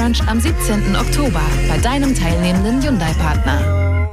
Launch am 17. Oktober bei deinem teilnehmenden Hyundai-Partner.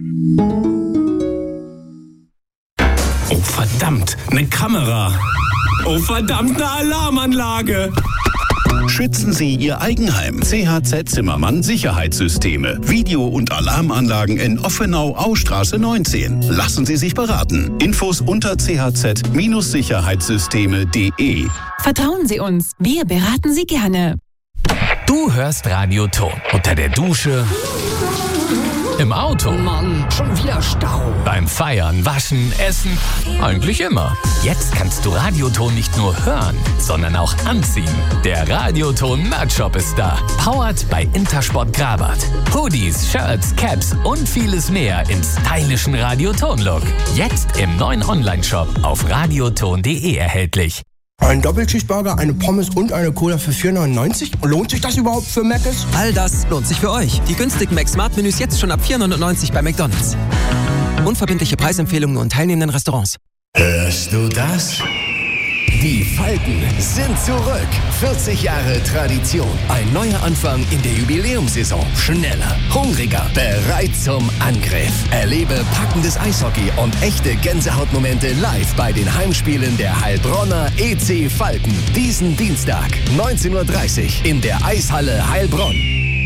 Oh verdammt, eine Kamera. Oh verdammt, eine Alarmanlage. Schützen Sie Ihr Eigenheim. CHZ Zimmermann Sicherheitssysteme. Video- und Alarmanlagen in Offenau-Austraße 19. Lassen Sie sich beraten. Infos unter chz-sicherheitssysteme.de. Vertrauen Sie uns. Wir beraten Sie gerne. Du hörst Radio Ton. Unter der Dusche. Im Auto. Mann, schon wieder Stau. Beim Feiern, Waschen, Essen. Eigentlich immer. Jetzt kannst du Radioton nicht nur hören, sondern auch anziehen. Der Radioton Merch-Shop ist da. Powered by Intersport Grabat. Hoodies, Shirts, Caps und vieles mehr im stylischen Radioton-Look. Jetzt im neuen Online-Shop auf radioton.de erhältlich. Ein Doppelcheeseburger, eine Pommes und eine Cola für 4,99? Lohnt sich das überhaupt für Mc's? All das lohnt sich für euch. Die günstigen Mac-Smart-Menüs jetzt schon ab 4,99 bei McDonald's. Unverbindliche Preisempfehlungen nur in teilnehmenden Restaurants. Hörst du das? Die Falken sind zurück. 40 Jahre Tradition. Ein neuer Anfang in der Jubiläumssaison. Schneller, hungriger, bereit zum Angriff. Erlebe packendes Eishockey und echte Gänsehautmomente live bei den Heimspielen der Heilbronner EC Falken. Diesen Dienstag, 19:30 Uhr in der Eishalle Heilbronn.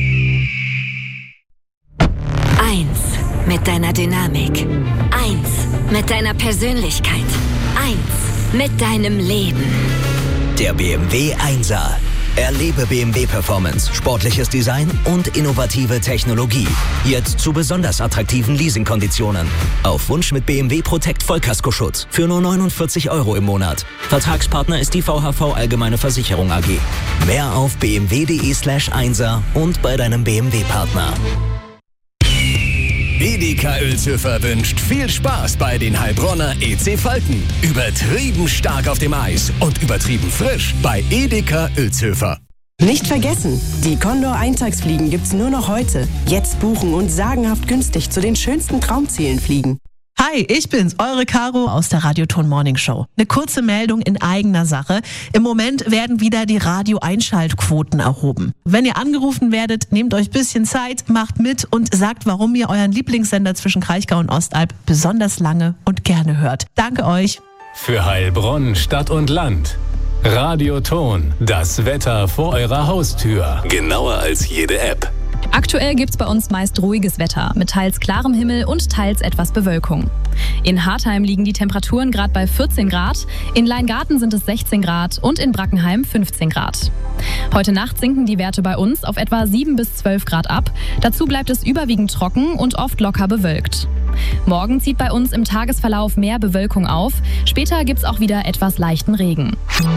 1 mit deiner Dynamik. 1 mit deiner Persönlichkeit. 1 mit deinem Leben. Der BMW 1er. Erlebe BMW Performance, sportliches Design und innovative Technologie. Jetzt zu besonders attraktiven Leasingkonditionen. Auf Wunsch mit BMW Protect Vollkaskoschutz für nur 49 € im Monat. Vertragspartner ist die VHV Allgemeine Versicherung AG. Mehr auf bmw.de/1er und bei deinem BMW-Partner. Edeka Uelzhöfer wünscht viel Spaß bei den Heilbronner EC Falken. Übertrieben stark auf dem Eis und übertrieben frisch bei Edeka Uelzhöfer. Nicht vergessen, die Condor Eintagsfliegen gibt's nur noch heute. Jetzt buchen und sagenhaft günstig zu den schönsten Traumzielen fliegen. Hi, ich bin's, eure Caro aus der Radioton Morning Show. Eine kurze Meldung in eigener Sache. Im Moment werden wieder die Radio-Einschaltquoten erhoben. Wenn ihr angerufen werdet, nehmt euch ein bisschen Zeit, macht mit und sagt, warum ihr euren Lieblingssender zwischen Kraichgau und Ostalb besonders lange und gerne hört. Danke euch. Für Heilbronn, Stadt und Land. Radioton, das Wetter vor eurer Haustür. Genauer als jede App. Aktuell gibt's bei uns meist ruhiges Wetter mit teils klarem Himmel und teils etwas Bewölkung. In Hartheim liegen die Temperaturen gerade bei 14 Grad, in Leingarten sind es 16 Grad und in Brackenheim 15 Grad. Heute Nacht sinken die Werte bei uns auf etwa 7 bis 12 Grad ab. Dazu bleibt es überwiegend trocken und oft locker bewölkt. Morgen zieht bei uns im Tagesverlauf mehr Bewölkung auf. Später gibt's auch wieder etwas leichten Regen.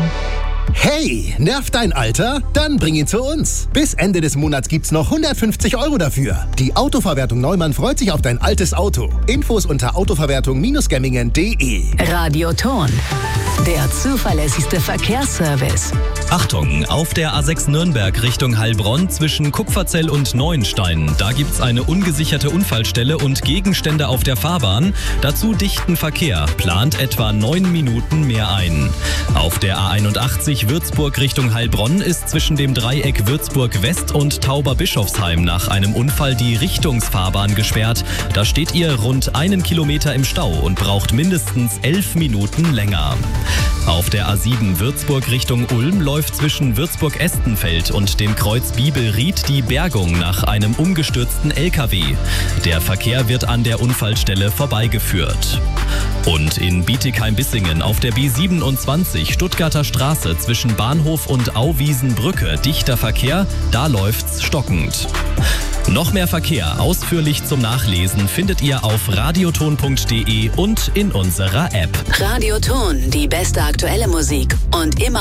Hey, nervt dein Alter? Dann bring ihn zu uns. Bis Ende des Monats gibt's noch 150 € dafür. Die Autoverwertung Neumann freut sich auf dein altes Auto. Infos unter autoverwertung-gemmingen.de. Radioton, der zuverlässigste Verkehrsservice. Achtung, auf der A6 Nürnberg Richtung Heilbronn zwischen Kupferzell und Neuenstein. Da gibt's eine ungesicherte Unfallstelle und Gegenstände auf der Fahrbahn. Dazu dichten Verkehr. Plant etwa 9 Minuten mehr ein. Auf der A81 Würzburg Richtung Heilbronn ist zwischen dem Dreieck Würzburg West und Tauberbischofsheim nach einem Unfall die Richtungsfahrbahn gesperrt. Da steht ihr rund 1 Kilometer im Stau und braucht mindestens 11 Minuten länger. Auf der A7 Würzburg Richtung Ulm läuft zwischen Würzburg-Estenfeld und dem Kreuz Bibelried die Bergung nach einem umgestürzten LKW. Der Verkehr wird an der Unfallstelle vorbeigeführt. Und in Bietigheim-Bissingen auf der B27 Stuttgarter Straße zwischen Bahnhof und Auwiesenbrücke dichter Verkehr, da läuft's stockend. Noch mehr Verkehr ausführlich zum Nachlesen findet ihr auf radioton.de und in unserer App. Radioton, die beste aktuelle Musik und immer